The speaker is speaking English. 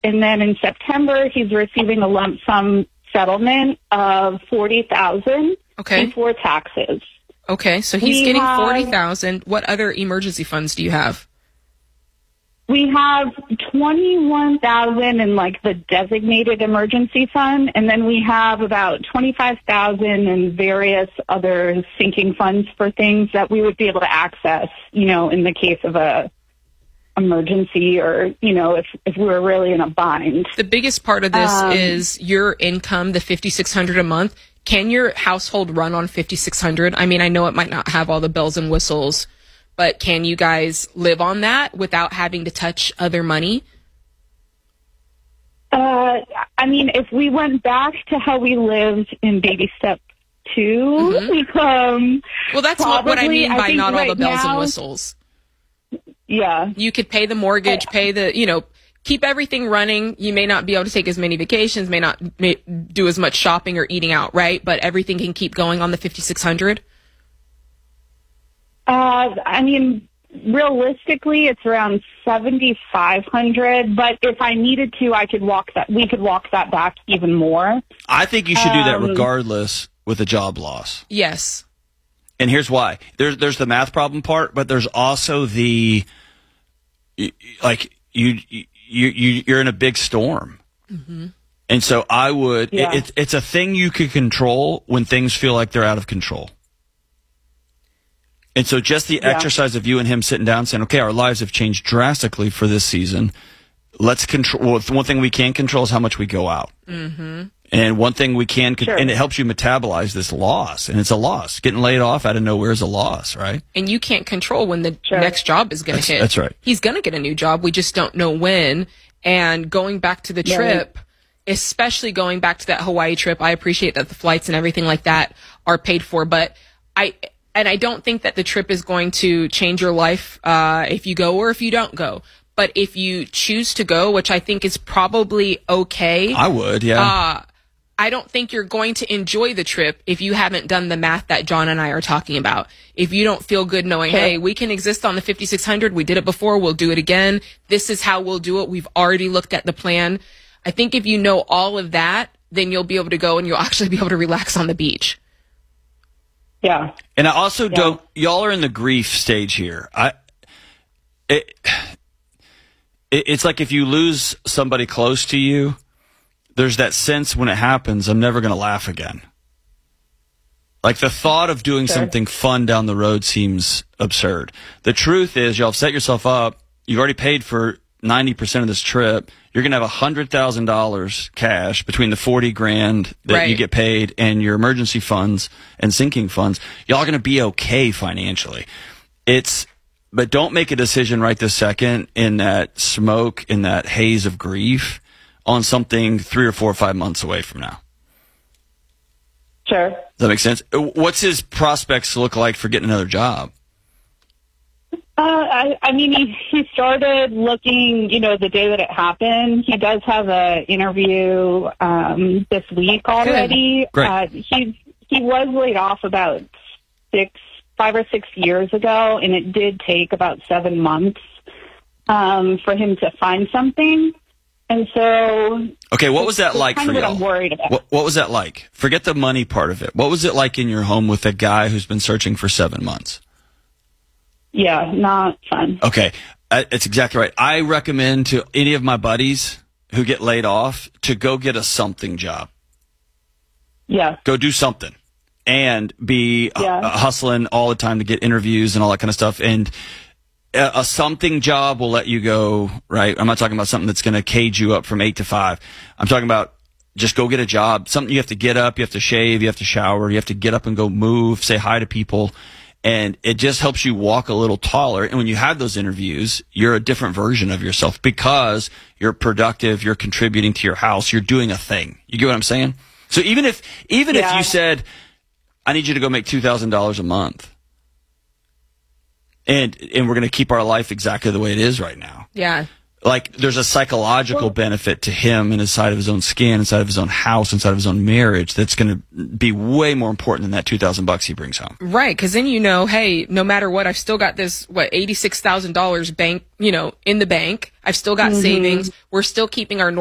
And then in September, he's receiving a lump sum settlement of $40,000 before taxes. Okay, so he's getting $40,000. What other emergency funds do you have? We have $21,000 in like the designated emergency fund, and then we have about $25,000 in various other sinking funds for things that we would be able to access, you know, in the case of a emergency, or, you know, if we were really in a bind. The biggest part of this is your income, the $5,600 a month. Can your household run on $5,600? I mean, I know it might not have all the bells and whistles, but can you guys live on that without having to touch other money? I mean, if we went back to how we lived in baby step 2, well, that's what I mean by not all the bells and whistles. Yeah. You could pay the mortgage, pay the, you know, keep everything running. You may not be able to take as many vacations, may not do as much shopping or eating out, right? But everything can keep going on the $5,600. I mean, realistically, it's around $7,500. But if I needed to, we could walk that back even more. I think you should do that regardless with a job loss. Yes. And here's why. There's the math problem part, but there's also the, like, you're in a big storm. And so I would, it's a thing you could control when things feel like they're out of control. And so just the exercise of you and him sitting down saying, okay, our lives have changed drastically for this season. Let's control. Well, one thing we can control is how much we go out. And one thing we can, and it helps you metabolize this loss. And it's a loss. Getting laid off out of nowhere is a loss, right? And you can't control when the next job is going to hit. That's right. He's going to get a new job. We just don't know when. And going back to the trip, especially going back to that Hawaii trip, I appreciate that the flights and everything like that are paid for. But I don't think that the trip is going to change your life if you go or if you don't go. But if you choose to go, which I think is probably okay. I would, yeah. I don't think you're going to enjoy the trip if you haven't done the math that John and I are talking about. If you don't feel good knowing, hey, we can exist on the $5,600. We did it before. We'll do it again. This is how we'll do it. We've already looked at the plan. I think if you know all of that, then you'll be able to go and you'll actually be able to relax on the beach. Yeah. And I also don't, y'all are in the grief stage here. It's like if you lose somebody close to you, there's that sense when it happens, I'm never going to laugh again. Like the thought of doing something fun down the road seems absurd. The truth is, y'all have set yourself up. You've already paid for 90% of this trip. You're going to have $100,000 cash between the $40,000 that you get paid and your emergency funds and sinking funds. Y'all are going to be okay financially. But don't make a decision right this second in that smoke, in that haze of grief on something 3 or 4 or 5 months away from now. Sure. Does that make sense? What's his prospects look like for getting another job? I mean, he started looking, you know, the day that it happened. He does have an interview this week already. Great. He was laid off about 5 or 6 years ago, and it did take about 7 months for him to find something. And so, okay, what was that like for y'all? y'all? I'm worried about. What was that like? Forget the money part of it. What was it like in your home with a guy who's been searching for 7 months? Yeah, not fun. Okay, it's exactly right. I recommend to any of my buddies who get laid off to go get a something job. Yeah. Go do something and be hustling all the time to get interviews and all that kind of stuff. And a something job will let you go, right? I'm not talking about something that's going to cage you up from 8 to 5. I'm talking about just go get a job, something you have to get up, you have to shave, you have to shower, you have to get up and go move, say hi to people. And it just helps you walk a little taller. And when you have those interviews, you're a different version of yourself because you're productive, you're contributing to your house, you're doing a thing. You get what I'm saying? So even if you said, I need you to go make $2,000 a month, and we're going to keep our life exactly the way it is right now. Yeah. Like, there's a psychological benefit to him and inside of his own skin, inside of his own house, inside of his own marriage that's going to be way more important than that $2,000 he brings home. Right, because then you know, hey, no matter what, I've still got this, $86,000 bank, in the bank. I've still got savings. We're still keeping our